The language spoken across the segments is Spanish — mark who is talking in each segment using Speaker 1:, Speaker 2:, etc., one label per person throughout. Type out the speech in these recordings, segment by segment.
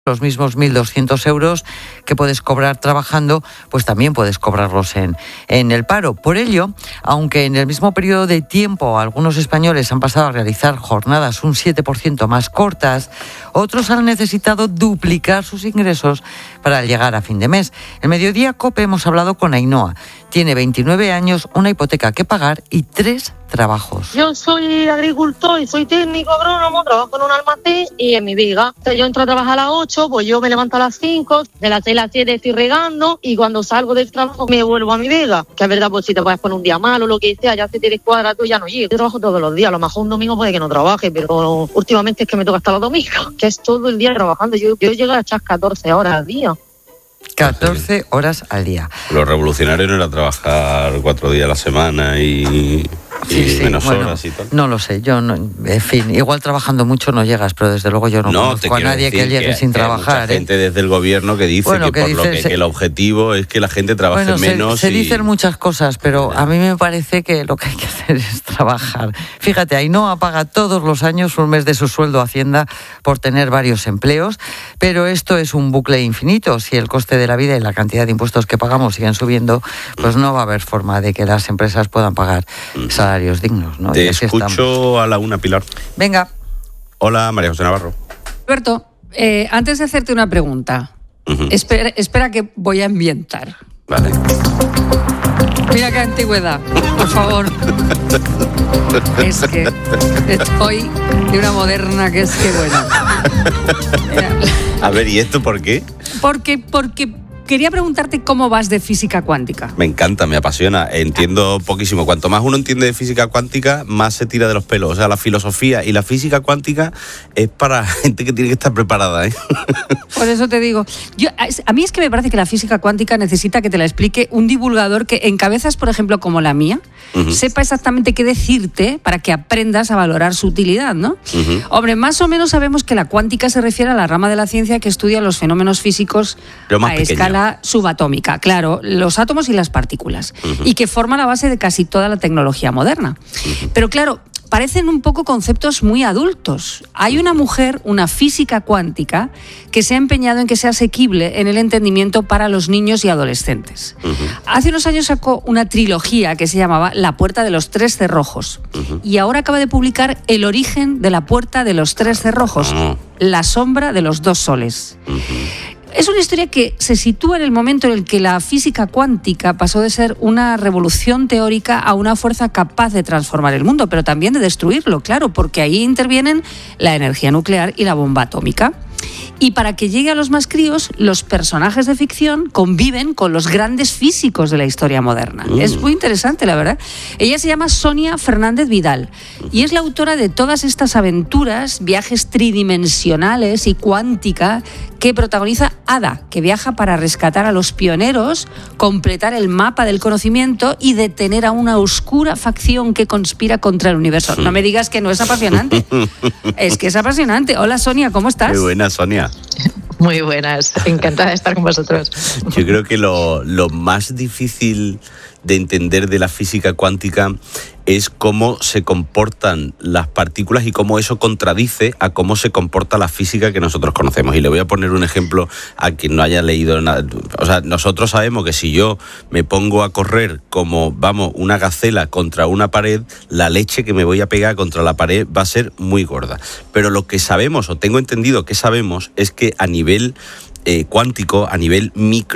Speaker 1: Los mismos 1.200 euros que puedes cobrar trabajando, pues también puedes cobrarlos en el paro. Por ello, aunque en el mismo periodo de tiempo algunos españoles han pasado a realizar jornadas un 7% más cortas, otros han necesitado duplicar sus ingresos para llegar a fin de mes. En Mediodía COPE hemos hablado con Ainhoa. Tiene 29 años, una hipoteca que pagar y 3 trabajos.
Speaker 2: Yo soy agricultor y soy técnico agrónomo, trabajo en un almacén y en mi viga. Yo entro a trabajar a las 8, pues yo me levanto a las 5, de las 6 a las 7 estoy regando y cuando salgo del trabajo me vuelvo a mi viga. Que es verdad, pues si te puedes poner un día malo o lo que sea, ya se te descuadra, tú ya no llegas. Yo trabajo todos los días, a lo mejor un domingo puede que no trabaje, pero últimamente es que me toca hasta los domingos, que es todo el día trabajando. Yo llego a echar 14 horas al día.
Speaker 1: 14 horas al día.
Speaker 3: Lo revolucionario no era trabajar 4 días a la semana y menos horas y tal.
Speaker 1: No lo sé, yo no, en fin, igual trabajando mucho no llegas, pero desde luego yo no conozco a nadie que llegue sin trabajar.
Speaker 3: Hay mucha gente desde el gobierno que dice que el objetivo es que la gente trabaje menos.
Speaker 1: Se dicen muchas cosas, pero a mí me parece que lo que hay que hacer es trabajar. Fíjate, Ainhoa paga todos los años un mes de su sueldo a Hacienda por tener varios empleos, pero esto es un bucle infinito. Si el coste de la vida y la cantidad de impuestos que pagamos siguen subiendo, pues no va a haber forma de que las empresas puedan pagar salarios dignos, ¿no?
Speaker 3: Te escucho a la una, Pilar.
Speaker 1: Venga.
Speaker 3: Hola, María José Navarro.
Speaker 4: Alberto, antes de hacerte una pregunta, espera que voy a ambientar.
Speaker 3: Vale.
Speaker 4: Mira qué antigüedad, por favor. Es que estoy de una moderna que es que buena.
Speaker 3: A ver, ¿y esto por qué?
Speaker 4: Porque quería preguntarte cómo vas de física cuántica.
Speaker 3: Me encanta, me apasiona, entiendo poquísimo. Cuanto más uno entiende de física cuántica, más se tira de los pelos. O sea, la filosofía y la física cuántica es para gente que tiene que estar preparada, ¿eh?
Speaker 4: Por eso te digo, a mí es que me parece que la física cuántica necesita que te la explique un divulgador que en cabezas, por ejemplo, como la mía, sepa exactamente qué decirte para que aprendas a valorar su utilidad, ¿no? Hombre, más o menos sabemos que la cuántica se refiere a la rama de la ciencia que estudia los fenómenos físicos a escala subatómica, claro, los átomos y las partículas, y que forma la base de casi toda la tecnología moderna. Pero claro, parecen un poco conceptos muy adultos. Hay una mujer, una física cuántica, que se ha empeñado en que sea asequible en el entendimiento para los niños y adolescentes. Hace unos años sacó una trilogía que se llamaba La puerta de los 3 cerrojos. Y ahora acaba de publicar El origen de la puerta de los 3 cerrojos, La sombra de los 2 soles. Es una historia que se sitúa en el momento en el que la física cuántica pasó de ser una revolución teórica a una fuerza capaz de transformar el mundo, pero también de destruirlo, claro, porque ahí intervienen la energía nuclear y la bomba atómica. Y para que llegue a los más críos, los personajes de ficción conviven con los grandes físicos de la historia moderna. Es muy interesante, la verdad. Ella se llama Sonia Fernández Vidal y es la autora de todas estas aventuras, viajes tridimensionales y cuántica que protagoniza Ada, que viaja para rescatar a los pioneros, completar el mapa del conocimiento y detener a una oscura facción que conspira contra el universo. No me digas que no es apasionante. Es que es apasionante. Hola, Sonia, ¿cómo estás?
Speaker 3: Qué buena, Sonia.
Speaker 2: Muy buenas, encantada de estar con vosotros.
Speaker 3: Yo creo que lo más difícil de entender de la física cuántica es cómo se comportan las partículas y cómo eso contradice a cómo se comporta la física que nosotros conocemos. Y le voy a poner un ejemplo a quien no haya leído nada. O sea, nosotros sabemos que si yo me pongo a correr como, una gacela contra una pared, la leche que me voy a pegar contra la pared va a ser muy gorda. Pero lo que sabemos, o tengo entendido que sabemos, es que a nivel cuántico, a nivel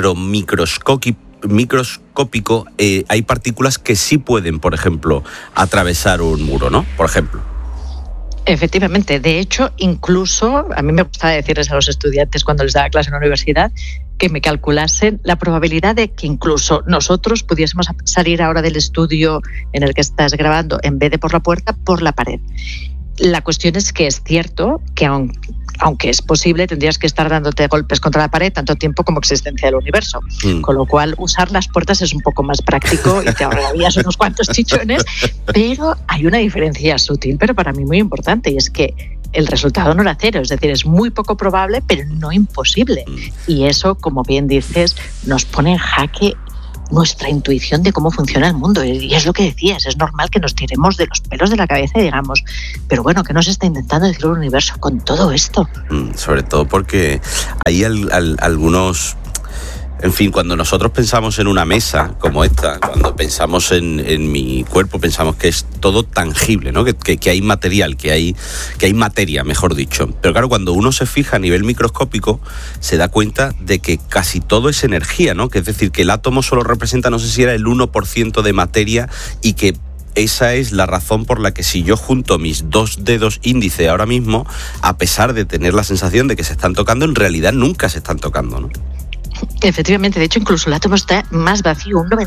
Speaker 3: microscópico, hay partículas que sí pueden, por ejemplo, atravesar un muro, ¿no? Por ejemplo.
Speaker 2: Efectivamente, de hecho, incluso a mí me gustaba decirles a los estudiantes cuando les daba clase en la universidad que me calculasen la probabilidad de que incluso nosotros pudiésemos salir ahora del estudio en el que estás grabando, en vez de por la puerta, por la pared. La cuestión es que es cierto que aunque es posible, tendrías que estar dándote golpes contra la pared tanto tiempo como existencia del universo. Con lo cual, usar las puertas es un poco más práctico y te ahorrarías unos cuantos chichones, pero hay una diferencia sutil, pero para mí muy importante, y es que el resultado no era cero, es decir, es muy poco probable, pero no imposible. Y eso, como bien dices, nos pone en jaque nuestra intuición de cómo funciona el mundo. Y es lo que decías, es normal que nos tiremos de los pelos de la cabeza y digamos, pero bueno, ¿qué nos está intentando decir el universo con todo esto?
Speaker 3: Sobre todo porque hay algunos... En fin, cuando nosotros pensamos en una mesa como esta, cuando pensamos en mi cuerpo, pensamos que es todo tangible, ¿no? Que hay material, que hay materia, mejor dicho. Pero claro, cuando uno se fija a nivel microscópico, se da cuenta de que casi todo es energía, ¿no? Que es decir, que el átomo solo representa, no sé si era el 1% de materia, y que esa es la razón por la que si yo junto mis 2 dedos índice ahora mismo, a pesar de tener la sensación de que se están tocando, en realidad nunca se están tocando, ¿no?
Speaker 2: Efectivamente, de hecho incluso el átomo está más vacío, un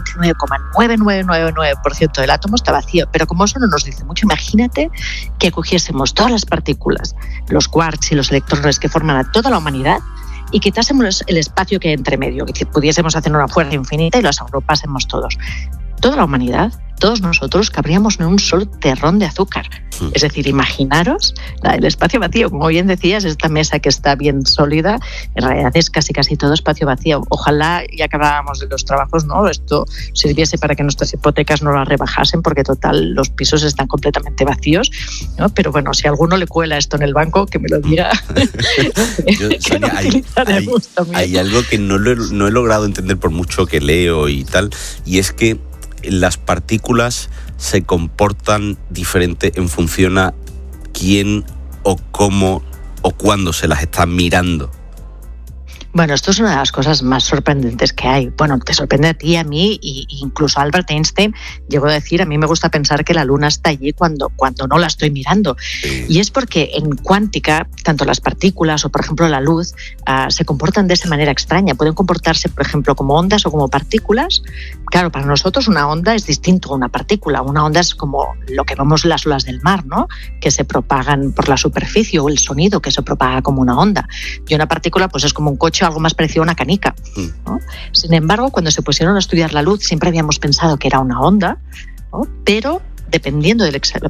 Speaker 2: 99,9999% del átomo está vacío, pero como eso no nos dice mucho, imagínate que cogiésemos todas las partículas, los quarks y los electrones que forman a toda la humanidad y quitásemos el espacio que hay entre medio, que pudiésemos hacer una fuerza infinita y los agrupásemos todos. Toda la humanidad, todos nosotros, cabríamos en un solo terrón de azúcar. Es decir, imaginaros el espacio vacío. Como bien decías, esta mesa que está bien sólida, en realidad es casi todo espacio vacío. Ojalá, ya que hablábamos de los trabajos, ¿no? Esto sirviese para que nuestras hipotecas no las rebajasen, porque total, los pisos están completamente vacíos, ¿no? Pero bueno, si a alguno le cuela esto en el banco, que me lo diga.
Speaker 3: Sonia, hay algo que no he logrado entender por mucho que leo y tal, y es que las partículas se comportan diferente en función a quién o cómo o cuándo se las está mirando.
Speaker 2: Bueno, esto es una de las cosas más sorprendentes que hay. Bueno, te sorprende a ti, a mí, e incluso Albert Einstein llegó a decir, a mí me gusta pensar que la luna está allí cuando no la estoy mirando. Sí. Y es porque en cuántica, tanto las partículas o, por ejemplo, la luz, se comportan de esa manera extraña. Pueden comportarse, por ejemplo, como ondas o como partículas. Claro, para nosotros una onda es distinto a una partícula. Una onda es como lo que vemos las olas del mar, ¿no? Que se propagan por la superficie, o el sonido que se propaga como una onda. Y una partícula pues es como un coche, algo más parecido a una canica, ¿no? Sin embargo, cuando se pusieron a estudiar la luz, siempre habíamos pensado que era una onda, ¿no? Pero dependiendo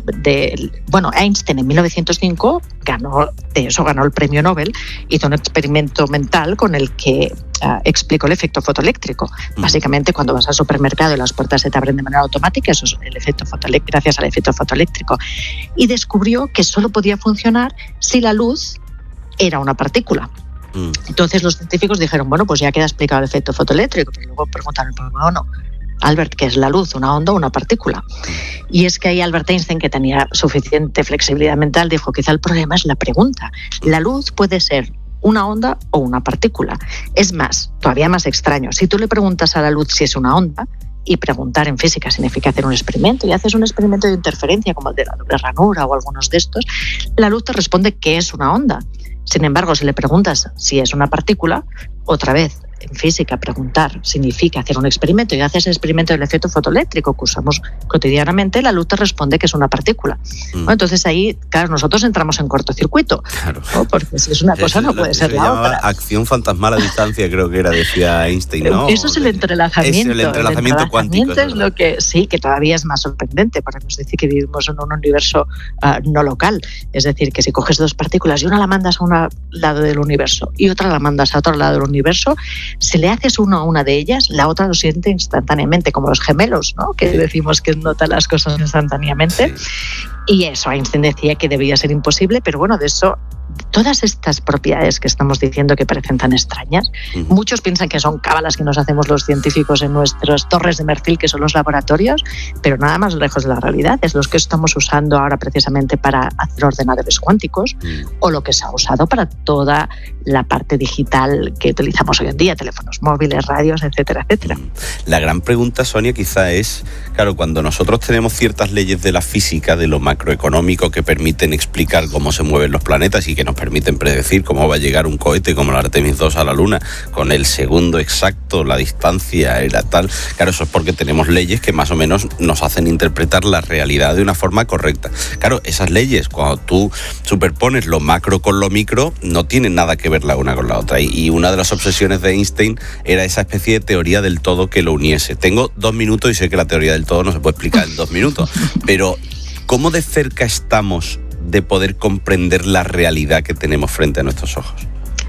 Speaker 2: bueno, Einstein en 1905 ganó el premio Nobel, hizo un experimento mental con el que explicó el efecto fotoeléctrico. Básicamente, cuando vas al supermercado y las puertas se te abren de manera automática, eso es el efecto gracias al efecto fotoeléctrico. Y descubrió que solo podía funcionar si la luz era una partícula. Entonces los científicos dijeron, bueno, pues ya queda explicado el efecto fotoeléctrico, pero luego preguntaron, no, Albert, ¿qué es la luz? ¿Una onda o una partícula? Y es que ahí Albert Einstein, que tenía suficiente flexibilidad mental, dijo, quizá el problema es la pregunta. La luz puede ser una onda o una partícula. Es más, todavía más extraño, si tú le preguntas a la luz si es una onda, y preguntar en física significa hacer un experimento, y haces un experimento de interferencia como el de la doble ranura o algunos de estos, la luz te responde que es una onda. Sin embargo, si le preguntas si es una partícula, otra vez, en física, preguntar significa hacer un experimento, y haces el experimento del efecto fotoeléctrico que usamos cotidianamente, la luz te responde que es una partícula. Bueno, entonces ahí, claro, nosotros entramos en cortocircuito,
Speaker 3: claro,
Speaker 2: ¿no? Porque si es una cosa no puede ser la otra.
Speaker 3: Acción fantasmal a distancia, creo que era, decía Einstein, ¿no?
Speaker 2: Eso es el entrelazamiento.
Speaker 3: Es el entrelazamiento cuántico.
Speaker 2: Es lo que sí, que todavía es más sorprendente, porque nos dice que vivimos en un universo no local. Es decir, que si coges 2 partículas y una la mandas a un lado del universo y otra la mandas a otro lado del universo, si le haces uno a una de ellas, la otra lo siente instantáneamente, como los gemelos, ¿no? Que decimos que notan las cosas instantáneamente. Sí. Y eso, Einstein decía que debía ser imposible, pero bueno, de eso, todas estas propiedades que estamos diciendo que parecen tan extrañas, muchos piensan que son cábalas que nos hacemos los científicos en nuestras torres de marfil, que son los laboratorios, pero nada más lejos de la realidad. Es los que estamos usando ahora precisamente para hacer ordenadores cuánticos, o lo que se ha usado para toda la parte digital que utilizamos hoy en día, teléfonos móviles, radios, etcétera, etcétera.
Speaker 3: La gran pregunta, Sonia, quizá es, claro, cuando nosotros tenemos ciertas leyes de la física, de lo macroeconómico, que permiten explicar cómo se mueven los planetas y que nos permiten predecir cómo va a llegar un cohete como el Artemis 2 a la Luna, con el segundo exacto, la distancia era tal. Claro, eso es porque tenemos leyes que más o menos nos hacen interpretar la realidad de una forma correcta. Claro, esas leyes, cuando tú superpones lo macro con lo micro, no tienen nada que ver la una con la otra. Y una de las obsesiones de Einstein era esa especie de teoría del todo que lo uniese. Tengo 2 minutos y sé que la teoría del todo no se puede explicar en 2 minutos, pero ¿cómo de cerca estamos de poder comprender la realidad que tenemos frente a nuestros ojos?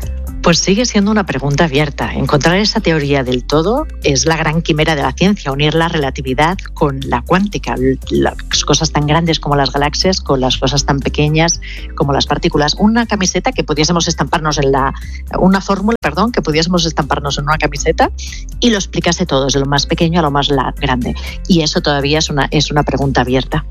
Speaker 2: Pues sigue siendo una pregunta abierta. Encontrar esa teoría del todo es la gran quimera de la ciencia, unir la relatividad con la cuántica, las cosas tan grandes como las galaxias con las cosas tan pequeñas como las partículas. Una camiseta que pudiésemos estamparnos una fórmula, que pudiésemos estamparnos en una camiseta y lo explicase todo, desde lo más pequeño a lo más grande. Y eso todavía es una pregunta abierta.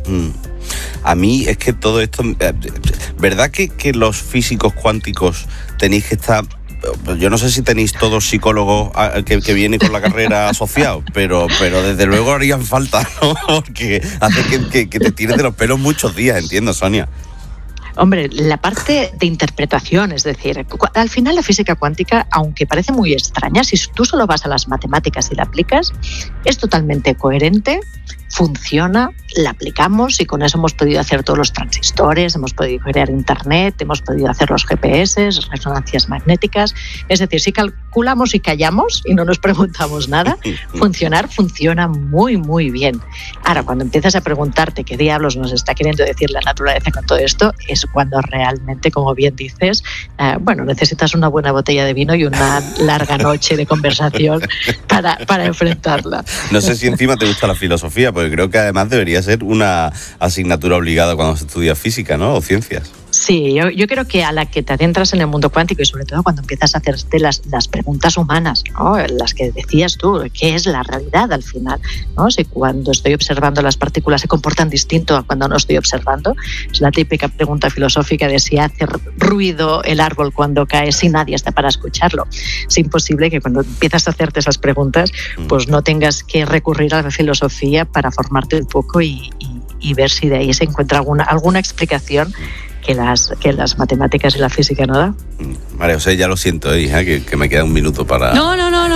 Speaker 3: A mí es que todo esto... ¿Verdad que los físicos cuánticos tenéis que estar... Yo no sé si tenéis todos psicólogos que vienen con la carrera asociados, pero desde luego harían falta, ¿no? Porque hace que te tires de los pelos muchos días, entiendo, Sonia.
Speaker 2: Hombre, la parte de interpretación, es decir, al final la física cuántica, aunque parece muy extraña, si tú solo vas a las matemáticas y la aplicas, es totalmente coherente, funciona, la aplicamos y con eso hemos podido hacer todos los transistores, hemos podido crear internet, hemos podido hacer los GPS, resonancias magnéticas. Es decir, si calculamos y callamos y no nos preguntamos nada, funciona muy, muy bien. Ahora, cuando empiezas a preguntarte qué diablos nos está queriendo decir la naturaleza con todo esto, es cuando realmente, como bien dices, necesitas una buena botella de vino y una larga noche de conversación para enfrentarla.
Speaker 3: No sé si encima te gusta la filosofía, porque creo que además debería ser una asignatura obligada cuando se estudia física, ¿no? O ciencias.
Speaker 2: Sí, yo creo que a la que te adentras en el mundo cuántico y sobre todo cuando empiezas a hacerte las preguntas humanas, ¿no? Las que decías tú, ¿qué es la realidad al final? ¿No? Si cuando estoy observando las partículas se comportan distinto a cuando no estoy observando, es la típica pregunta filosófica de si hace ruido el árbol cuando cae si nadie está para escucharlo. Es imposible que cuando empiezas a hacerte esas preguntas pues no tengas que recurrir a la filosofía para formarte un poco y ver si de ahí se encuentra alguna explicación que las matemáticas y la física no da.
Speaker 3: María José, ya lo siento, hija, que me queda un minuto para...
Speaker 4: No.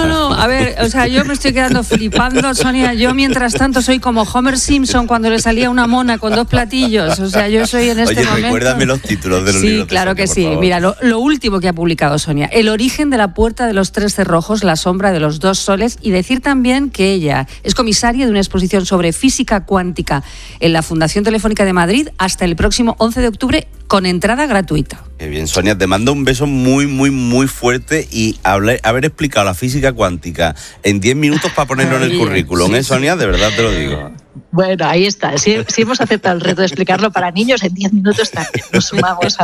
Speaker 4: A ver, o sea, yo me estoy quedando flipando, Sonia. Yo, mientras tanto, soy como Homer Simpson cuando le salía una mona con 2 platillos. O sea, yo soy en este momento...
Speaker 3: Oye, recuérdame los títulos de los libros.
Speaker 4: Sí, claro
Speaker 3: Sonia,
Speaker 4: que sí.
Speaker 3: favor.
Speaker 4: Mira, lo último que ha publicado Sonia. El origen de la puerta de los 3 cerrojos, la sombra de los 2 soles. Y decir también que ella es comisaria de una exposición sobre física cuántica en la Fundación Telefónica de Madrid hasta el próximo 11 de octubre con entrada gratuita.
Speaker 3: Qué bien, Sonia, te mando un beso muy, muy, muy fuerte y haber explicado la física cuántica en 10 minutos para ponerlo en el currículum,
Speaker 4: sí,
Speaker 3: Sonia? De verdad te lo digo.
Speaker 2: Bueno, ahí está. Si hemos aceptado el reto de explicarlo para niños, en 10 minutos también nos sumamos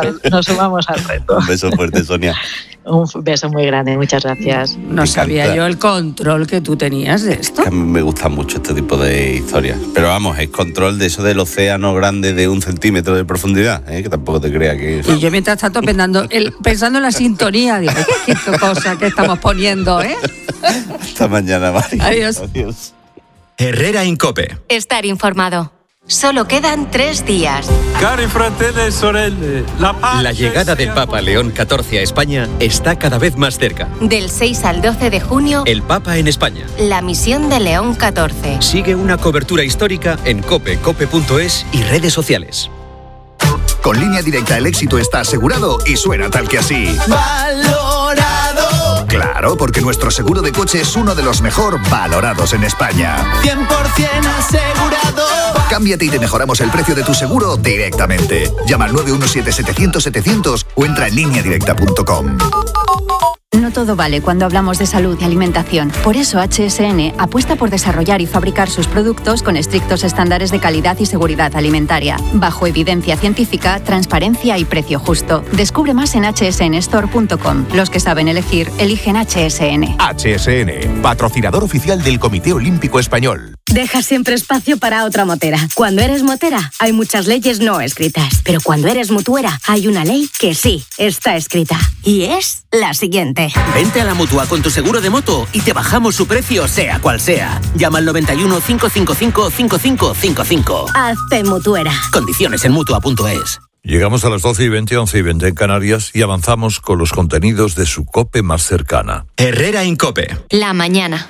Speaker 2: al reto.
Speaker 3: Un beso fuerte, Sonia.
Speaker 2: Un beso muy grande, muchas gracias.
Speaker 4: No sabía yo el control que tú tenías de esto.
Speaker 3: A mí me gusta mucho este tipo de historias. Pero vamos, es control de eso del océano grande de 1 centímetro de profundidad, que tampoco te creas que es...
Speaker 4: Y yo mientras tanto pensando en la sintonía, digo, qué cosa que estamos poniendo, ¿eh?
Speaker 3: Hasta mañana, María.
Speaker 4: Adiós.
Speaker 5: Herrera in COPE.
Speaker 6: Estar informado. Solo quedan 3 días.
Speaker 5: Cari fratelli, sorelle, la llegada del Papa León XIV a España está cada vez más cerca.
Speaker 6: Del 6 al 12 de junio,
Speaker 5: El Papa en España.
Speaker 6: la misión de León XIV.
Speaker 5: Sigue una cobertura histórica en COPE, cope.es y redes sociales.
Speaker 7: Con Línea Directa el éxito está asegurado y suena tal que así.
Speaker 8: ¡Valorado!
Speaker 7: Claro, porque nuestro seguro de coche es uno de los mejor valorados en España.
Speaker 8: 100% asegurado.
Speaker 7: Cámbiate y te mejoramos el precio de tu seguro directamente. Llama al 917-700-700 o entra en lineadirecta.com.
Speaker 9: No todo vale cuando hablamos de salud y alimentación. Por eso HSN apuesta por desarrollar y fabricar sus productos con estrictos estándares de calidad y seguridad alimentaria, bajo evidencia científica, transparencia y precio justo. Descubre más en hsnstore.com. Los que saben elegir, eligen HSN.
Speaker 10: HSN, patrocinador oficial del Comité Olímpico Español.
Speaker 11: Deja siempre espacio para otra motera. Cuando eres motera, hay muchas leyes no escritas. Pero cuando eres mutuera, hay una ley que sí está escrita. Y es la siguiente.
Speaker 12: Vente a la Mutua con tu seguro de moto y te bajamos su precio sea cual sea. Llama al 91 555 5555.
Speaker 11: Hazte mutuera.
Speaker 12: Condiciones en Mutua.es.
Speaker 13: Llegamos a las 12:20, 11:20 en Canarias y avanzamos con los contenidos de su COPE más cercana.
Speaker 5: Herrera in COPE.
Speaker 6: La mañana.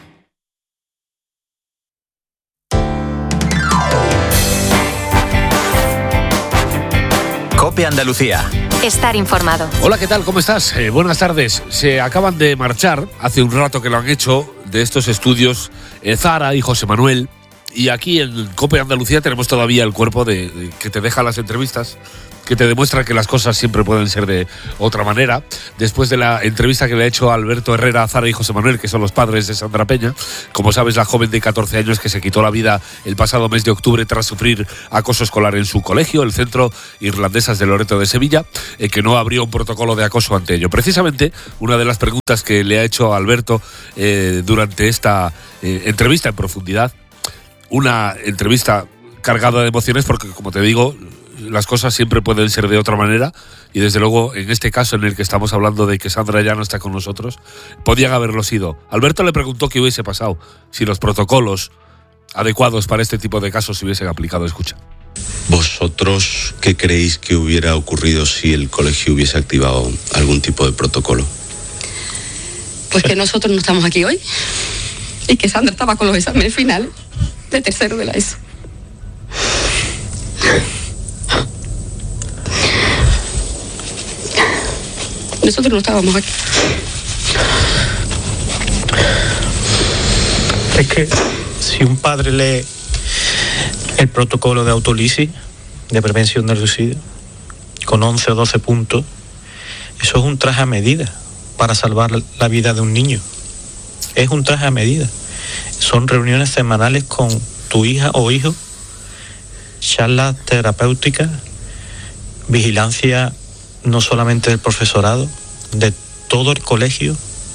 Speaker 5: COPE Andalucía.
Speaker 6: Estar informado.
Speaker 14: Hola, ¿qué tal? ¿Cómo estás? Buenas tardes. Se acaban de marchar, hace un rato que lo han hecho, de estos estudios Zara y José Manuel, Y aquí en COPE Andalucía tenemos todavía el cuerpo de que te deja las entrevistas, que te demuestra que las cosas siempre pueden ser de otra manera. Después de la entrevista que le ha hecho Alberto Herrera, Zara y José Manuel, que son los padres de Sandra Peña, como sabes, la joven de 14 años que se quitó la vida el pasado mes de octubre tras sufrir acoso escolar en su colegio, el Centro Irlandesas de Loreto de Sevilla, que no abrió un protocolo de acoso ante ello. Precisamente, una de las preguntas que le ha hecho Alberto durante esta entrevista en profundidad, una entrevista cargada de emociones porque, como te digo, las cosas siempre pueden ser de otra manera y desde luego en este caso en el que estamos hablando de que Sandra ya no está con nosotros, podían haberlo sido. Alberto le preguntó qué hubiese pasado si los protocolos adecuados para este tipo de casos se hubiesen aplicado. Escucha.
Speaker 3: ¿Vosotros qué creéis que hubiera ocurrido si el colegio hubiese activado algún tipo de protocolo?
Speaker 15: Pues que nosotros no estamos aquí hoy y que Sandra estaba con los exámenes finales de tercero de la ESO. Nosotros no estábamos aquí.
Speaker 16: Es que si un padre lee el protocolo de autolisis, de prevención del suicidio, con 11 o 12 puntos, eso es un traje a medida para salvar la vida de un niño. Es un traje a medida. Son reuniones semanales con tu hija o hijo, charlas terapéuticas, vigilancia no solamente del profesorado, de todo el colegio,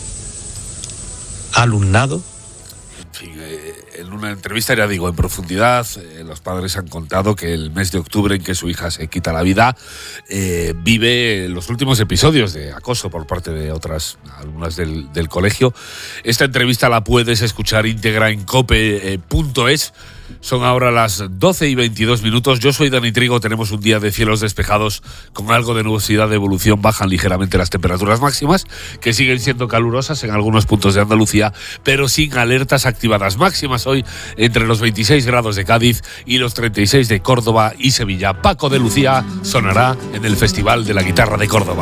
Speaker 16: alumnado.
Speaker 14: En fin, en una entrevista, ya digo, en profundidad, los padres han contado que el mes de octubre en que su hija se quita la vida, vive los últimos episodios de acoso por parte de otras alumnas del colegio. Esta entrevista la puedes escuchar íntegra en cope.es. Son ahora las 12:22. Yo soy Dani Trigo. Tenemos un día de cielos despejados con algo de nubosidad de evolución. Bajan ligeramente las temperaturas máximas, que siguen siendo calurosas en algunos puntos de Andalucía, pero sin alertas activadas. Máximas hoy entre los 26 grados de Cádiz y los 36 de Córdoba y Sevilla. Paco de Lucía sonará en el Festival de la Guitarra de Córdoba.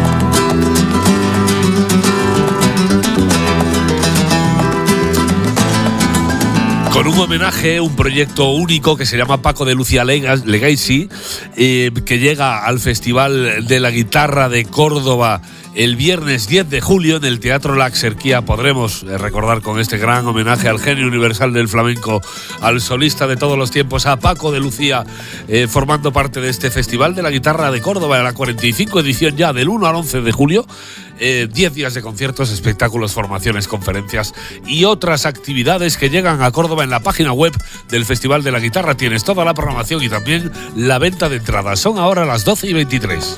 Speaker 14: Con un homenaje, un proyecto único que se llama Paco de Lucía Legacy, que llega al Festival de la Guitarra de Córdoba el viernes 10 de julio en el Teatro La Axerquía. Podremos recordar con este gran homenaje al genio universal del flamenco, al solista de todos los tiempos, a Paco de Lucía, formando parte de este Festival de la Guitarra de Córdoba, en la 45 edición ya, del 1 al 11 de julio. 10 días de conciertos, espectáculos, formaciones, conferencias y otras actividades que llegan a Córdoba. En la página web del Festival de la Guitarra tienes toda la programación y también la venta de entradas. Son ahora las 12:23.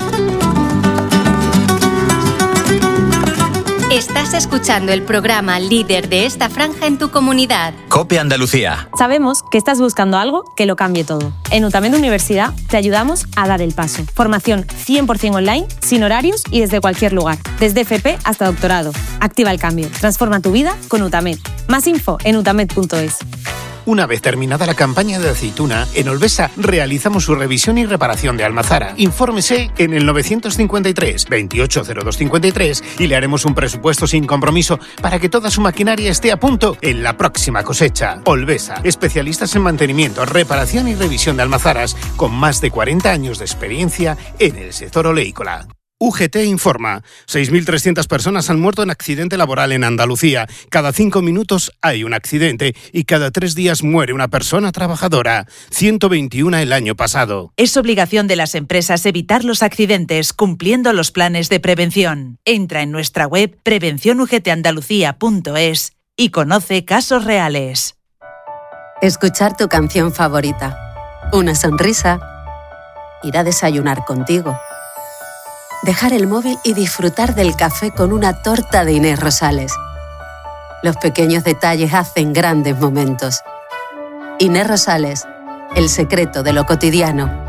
Speaker 6: Estás escuchando el programa líder de esta franja en tu comunidad.
Speaker 17: COPE Andalucía.
Speaker 18: Sabemos que estás buscando algo que lo cambie todo. En UTAMED Universidad te ayudamos a dar el paso. Formación 100% online, sin horarios y desde cualquier lugar. Desde FP hasta doctorado. Activa el cambio. Transforma tu vida con UTAMED. Más info en utamed.es.
Speaker 19: Una vez terminada la campaña de aceituna, en Olvesa realizamos su revisión y reparación de almazara. Infórmese en el 953 280253 y le haremos un presupuesto sin compromiso para que toda su maquinaria esté a punto en la próxima cosecha. Olvesa, especialistas en mantenimiento, reparación y revisión de almazaras, con más de 40 años de experiencia en el sector oleícola. UGT informa. 6.300 personas han muerto en accidente laboral en Andalucía. Cada 5 minutos hay un accidente y cada 3 días muere una persona trabajadora. 121 el año pasado.
Speaker 20: Es obligación de las empresas evitar los accidentes cumpliendo los planes de prevención. Entra en nuestra web prevencionugtandalucía.es y conoce casos reales.
Speaker 21: Escuchar tu canción favorita. Una sonrisa. Ir a desayunar contigo. Dejar el móvil y disfrutar del café con una torta de Inés Rosales. Los pequeños detalles hacen grandes momentos. Inés Rosales, el secreto de lo cotidiano.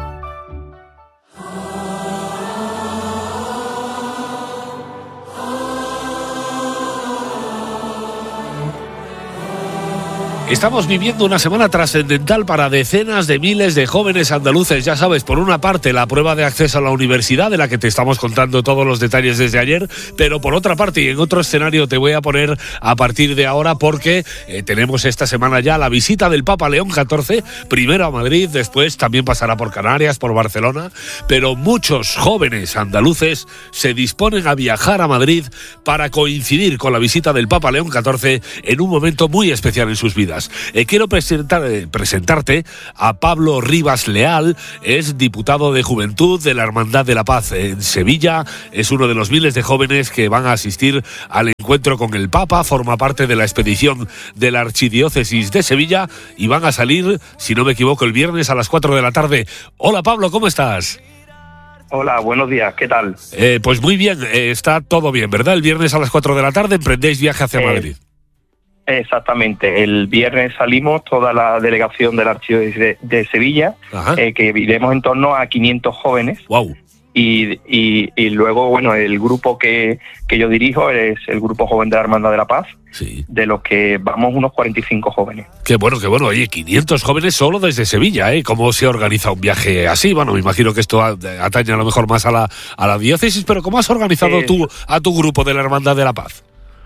Speaker 14: Estamos viviendo una semana trascendental para decenas de miles de jóvenes andaluces. Ya sabes, por una parte la prueba de acceso a la universidad, de la que te estamos contando todos los detalles desde ayer, pero por otra parte y en otro escenario te voy a poner a partir de ahora, porque tenemos esta semana ya la visita del Papa León XIV, primero a Madrid, después también pasará por Canarias, por Barcelona, pero muchos jóvenes andaluces se disponen a viajar a Madrid para coincidir con la visita del Papa León XIV en un momento muy especial en sus vidas. Quiero presentarte a Pablo Rivas Leal. Es diputado de Juventud de la Hermandad de la Paz en Sevilla. Es uno de los miles de jóvenes que van a asistir al encuentro con el Papa. Forma parte de la expedición de la Archidiócesis de Sevilla y van a salir, si no me equivoco, el viernes a las 4 de la tarde. Hola Pablo, ¿cómo estás?
Speaker 17: Hola, buenos días, ¿qué tal?
Speaker 14: Pues muy bien, está todo bien, ¿verdad? El viernes a las 4 de la tarde emprendéis viaje hacia Madrid.
Speaker 17: Exactamente, el viernes salimos toda la delegación del Archidiócesis de Sevilla, que iremos en torno a 500 jóvenes.
Speaker 14: Wow.
Speaker 17: Y luego, bueno, el grupo que yo dirijo es el Grupo Joven de la Hermandad de la Paz,
Speaker 14: sí,
Speaker 17: de los que vamos unos 45 jóvenes.
Speaker 14: Qué bueno, oye, 500 jóvenes solo desde Sevilla, ¿eh? ¿Cómo se organiza un viaje así? Bueno, me imagino que esto atañe a lo mejor más a la diócesis, pero ¿cómo has organizado tú a tu grupo de la Hermandad de la Paz?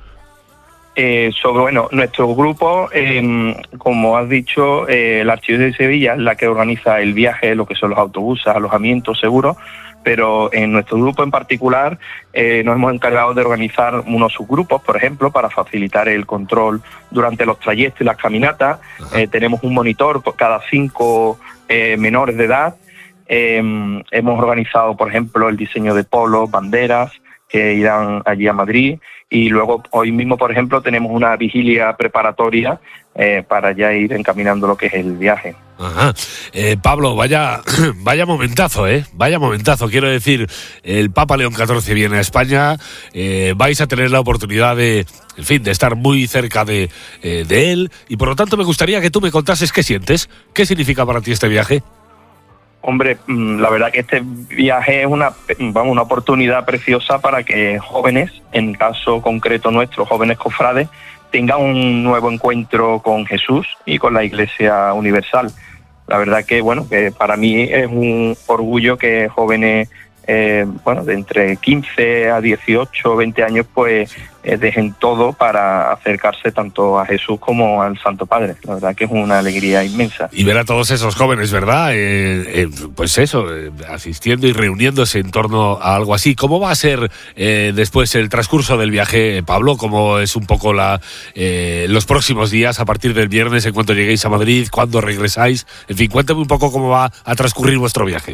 Speaker 17: Nuestro grupo, como has dicho, la Archidiócesis de Sevilla es la que organiza el viaje, lo que son los autobuses, alojamientos, seguros, pero en nuestro grupo en particular nos hemos encargado de organizar unos subgrupos, por ejemplo, para facilitar el control durante los trayectos y las caminatas. Tenemos un monitor por cada 5 menores de edad. Hemos organizado, por ejemplo, el diseño de polos, banderas, que irán allí a Madrid, y luego hoy mismo, por ejemplo, tenemos una vigilia preparatoria para ya ir encaminando lo que es el viaje.
Speaker 14: Ajá. Pablo, vaya momentazo, vaya momentazo. Quiero decir, el Papa León XIV viene a España, vais a tener la oportunidad de estar muy cerca de él, y por lo tanto me gustaría que tú me contases qué sientes, qué significa para ti este viaje.
Speaker 17: Hombre, la verdad que este viaje es una oportunidad preciosa para que jóvenes, en el caso concreto nuestro, jóvenes cofrades, tengan un nuevo encuentro con Jesús y con la Iglesia Universal. La verdad que, que para mí es un orgullo que jóvenes de entre 15 a 18, 20 años, pues dejen todo para acercarse tanto a Jesús como al Santo Padre. La verdad que es una alegría inmensa.
Speaker 14: Y ver a todos esos jóvenes, ¿verdad? Asistiendo y reuniéndose en torno a algo así. ¿Cómo va a ser después el transcurso del viaje, Pablo? ¿Cómo es un poco los próximos días a partir del viernes en cuanto lleguéis a Madrid? ¿Cuándo regresáis? En fin, cuéntame un poco cómo va a transcurrir vuestro viaje.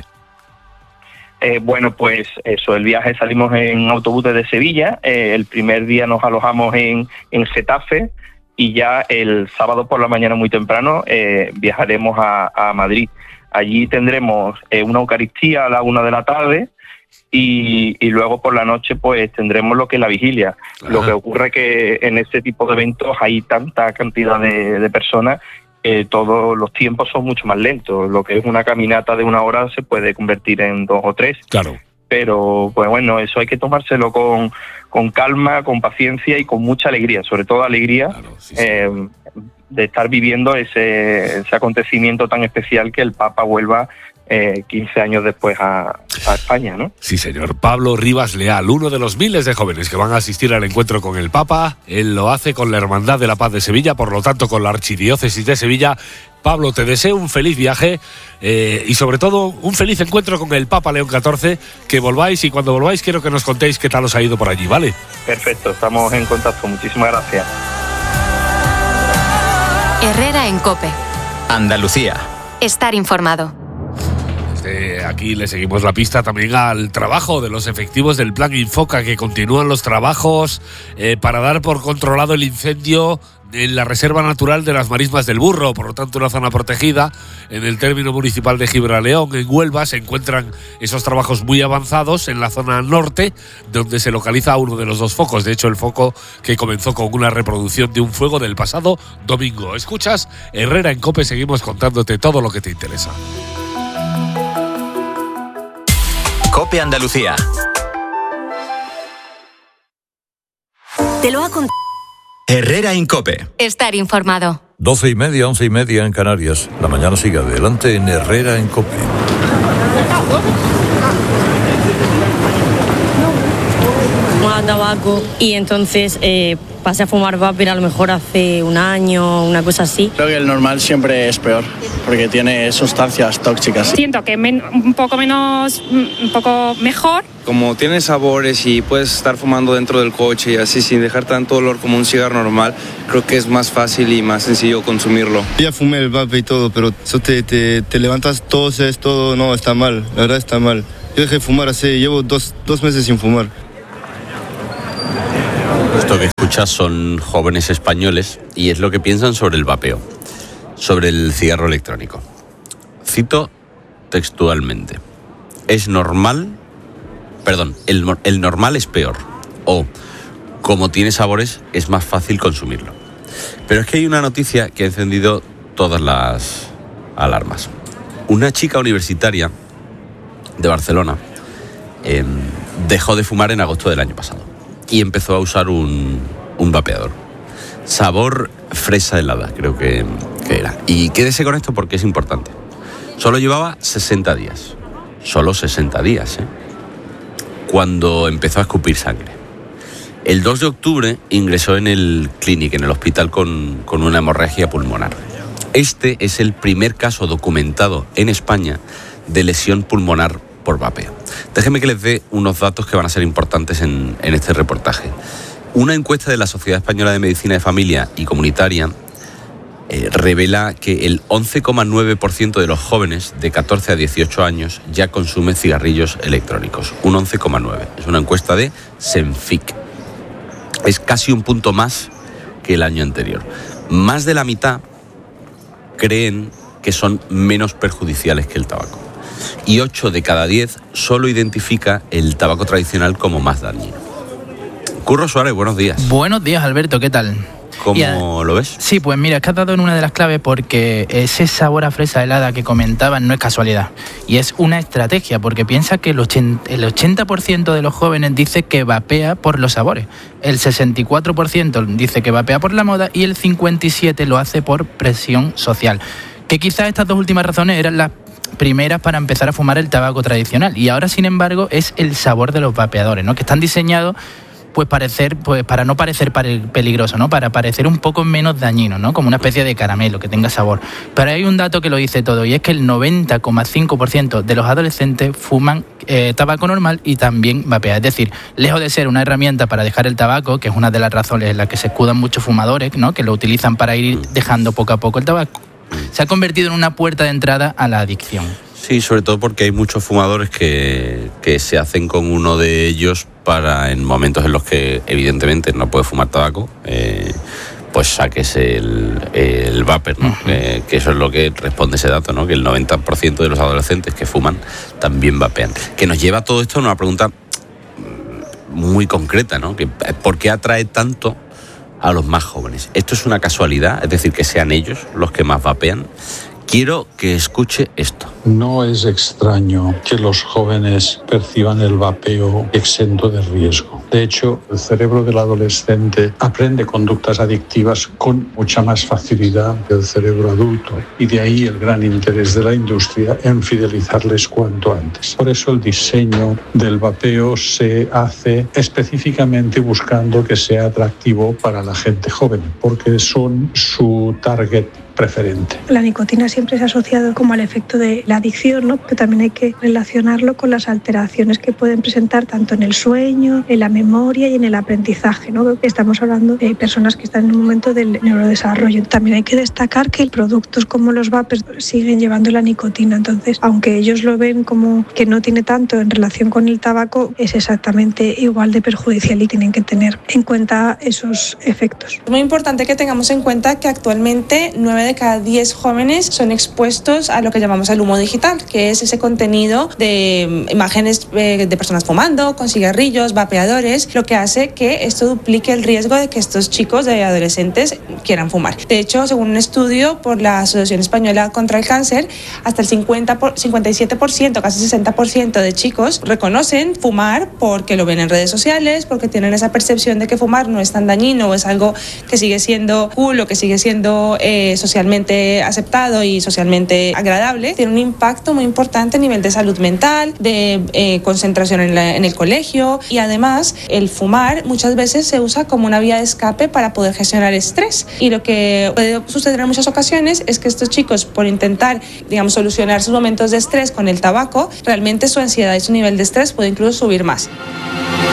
Speaker 17: El viaje salimos en autobús desde Sevilla. El primer día nos alojamos en Getafe y ya el sábado por la mañana muy temprano viajaremos a Madrid. Allí tendremos una Eucaristía a la 1 de la tarde y luego por la noche pues tendremos lo que es la vigilia. Ajá. Lo que ocurre que en este tipo de eventos hay tanta cantidad de personas, todos los tiempos son mucho más lentos. Lo que es una caminata de 1 hora se puede convertir en 2 o 3.
Speaker 14: Claro.
Speaker 17: Pero, eso hay que tomárselo con calma, con paciencia y con mucha alegría, sobre todo alegría, claro, sí. De estar viviendo ese acontecimiento tan especial que el Papa vuelva 15 años después a España, ¿no?
Speaker 14: Sí, señor. Pablo Rivas Leal, uno de los miles de jóvenes que van a asistir al encuentro con el Papa. Él lo hace con la Hermandad de la Paz de Sevilla, por lo tanto con la Archidiócesis de Sevilla. Pablo, te deseo un feliz viaje y sobre todo un feliz encuentro con el Papa León XIV, que volváis, y cuando volváis quiero que nos contéis qué tal os ha ido por allí, ¿vale?
Speaker 17: Perfecto, estamos en contacto. Muchísimas gracias.
Speaker 6: Herrera en COPE.
Speaker 5: Andalucía.
Speaker 6: Estar informado.
Speaker 14: Aquí le seguimos la pista también al trabajo de los efectivos del Plan Infoca, que continúan los trabajos para dar por controlado el incendio en la Reserva Natural de las Marismas del Burro, por lo tanto una zona protegida en el término municipal de Gibraleón, en Huelva. Se encuentran esos trabajos muy avanzados en la zona norte, donde se localiza uno de los 2 focos, de hecho el foco que comenzó con una reproducción de un fuego del pasado domingo. Escuchas Herrera en COPE, seguimos contándote todo lo que te interesa.
Speaker 5: COPE Andalucía.
Speaker 6: Te lo ha contado
Speaker 5: Herrera en COPE.
Speaker 6: Estar informado.
Speaker 13: 12:30, 11:30 en Canarias. La mañana sigue adelante en Herrera en COPE.
Speaker 1: Fumaba tabaco y entonces pasé a fumar vapor a lo mejor hace un año, una cosa así.
Speaker 22: Creo que el normal siempre es peor porque tiene sustancias tóxicas.
Speaker 23: Siento que un poco mejor.
Speaker 24: Como tiene sabores y puedes estar fumando dentro del coche y así sin dejar tanto olor como un cigarro normal, creo que es más fácil y más sencillo consumirlo.
Speaker 25: Ya fumé el vape y todo, pero eso te levantas, toses, todo, no, está mal, la verdad está mal. Yo dejé de fumar llevo dos meses sin fumar.
Speaker 3: Esto que escuchas son jóvenes españoles y es lo que piensan sobre el vapeo, sobre el cigarro electrónico. Cito textualmente: es normal, el normal es peor, o como tiene sabores es más fácil consumirlo. Pero es que hay una noticia que ha encendido todas las alarmas. Una chica universitaria de Barcelona dejó de fumar en agosto del año pasado y empezó a usar un vapeador. Sabor fresa helada, creo que era. Y quédese con esto porque es importante. Solo llevaba 60 días. Solo 60 días, cuando empezó a escupir sangre. El 2 de octubre ingresó en el Clínic, en el hospital, con una hemorragia pulmonar. Este es el primer caso documentado en España de lesión pulmonar por vapeo. Déjenme que les dé unos datos que van a ser importantes en este reportaje. Una encuesta de la Sociedad Española de Medicina de Familia y Comunitaria revela que el 11,9% de los jóvenes de 14 a 18 años ya consume cigarrillos electrónicos. Un 11,9%. Es una encuesta de Senfic. Es casi un punto más que el año anterior. Más de la mitad creen que son menos perjudiciales que el tabaco. Y 8 de cada 10 solo identifica el tabaco tradicional como más dañino. Curro Suárez, buenos días.
Speaker 26: Buenos días, Alberto, ¿qué tal?
Speaker 3: ¿Cómo lo ves?
Speaker 26: Sí, pues mira, es que has dado en una de las claves porque ese sabor a fresa helada que comentaban no es casualidad. Y es una estrategia, porque piensa que el 80% de los jóvenes dice que vapea por los sabores. El 64% dice que vapea por la moda y el 57% lo hace por presión social. Que quizás estas dos últimas razones eran las primeras para empezar a fumar el tabaco tradicional. Y ahora, sin embargo, es el sabor de los vapeadores, ¿no? Que están diseñados para no parecer peligroso, ¿no? Para parecer un poco menos dañino, ¿no? Como una especie de caramelo que tenga sabor. Pero hay un dato que lo dice todo, y es que el 90,5% de los adolescentes fuman tabaco normal y también vapea. Es decir, lejos de ser una herramienta para dejar el tabaco, que es una de las razones en las que se escudan muchos fumadores, ¿no? Que lo utilizan para ir dejando poco a poco el tabaco, se ha convertido en una puerta de entrada a la adicción.
Speaker 3: Sí, sobre todo porque hay muchos fumadores que se hacen con uno de ellos para, en momentos en los que evidentemente no puede fumar tabaco, pues saques el vapor, ¿no? Que eso es lo que responde ese dato, ¿no? Que el 90% de los adolescentes que fuman también vapean. Que nos lleva todo esto a una pregunta muy concreta, ¿no? ¿Por qué atrae tanto a los más jóvenes? ¿Esto es una casualidad? Es decir, que sean ellos los que más vapean. Quiero que escuche esto.
Speaker 27: No es extraño que los jóvenes perciban el vapeo exento de riesgo. De hecho, el cerebro del adolescente aprende conductas adictivas con mucha más facilidad que el cerebro adulto, y de ahí el gran interés de la industria en fidelizarles cuanto antes. Por eso el diseño del vapeo se hace específicamente buscando que sea atractivo para la gente joven, porque son su target preferente.
Speaker 28: La nicotina siempre se ha asociado como al efecto de la adicción, ¿no? Pero también hay que relacionarlo con las alteraciones que pueden presentar tanto en el sueño, en la memoria y en el aprendizaje, ¿no? Estamos hablando de personas que están en un momento del neurodesarrollo. También hay que destacar que productos como los vapers siguen llevando la nicotina, entonces, aunque ellos lo ven como que no tiene tanto en relación con el tabaco, es exactamente igual de perjudicial y tienen que tener en cuenta esos efectos.
Speaker 29: Es muy importante que tengamos en cuenta que actualmente 9
Speaker 2: 9 de cada 10 jóvenes son expuestos a lo que llamamos el humo digital, que es ese contenido de imágenes de personas fumando, con cigarrillos, vapeadores, lo que hace que esto duplique el riesgo de que estos chicos de adolescentes quieran fumar. De hecho, según un estudio por la Asociación Española contra el Cáncer, hasta el 57%, casi 60% de chicos reconocen fumar porque lo ven en redes sociales, porque tienen esa percepción de que fumar no es tan dañino o es algo que sigue siendo cool o que sigue siendo socialmente aceptado y socialmente agradable. Tiene un impacto muy importante a nivel de salud mental, de concentración en el colegio, y además el fumar muchas veces se usa como una vía de escape para poder gestionar estrés, y lo que puede suceder en muchas ocasiones es que estos chicos, por intentar, digamos, solucionar sus momentos de estrés con el tabaco, realmente su ansiedad y su nivel de estrés puede incluso subir más.